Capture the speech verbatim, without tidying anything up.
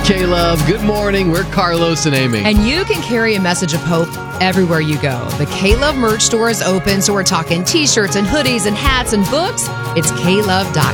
K-Love. Good morning. We're Carlos and Amy. And you can carry a message of hope everywhere you go. The K-Love merch store is open, so we're talking t-shirts and hoodies and hats and books. It's K love dot